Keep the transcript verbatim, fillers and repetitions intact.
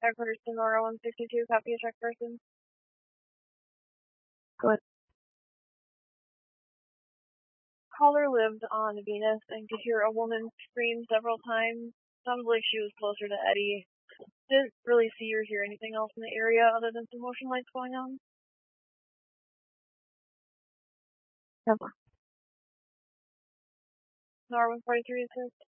headquarters to Nora one sixty-two, copy a check person. Go ahead. Caller lived on Venus and could hear a woman scream several times. Sounded like she was closer to Eddie. Didn't really see or hear anything else in the area other than some motion lights going on. Never. Nora one forty-three assist.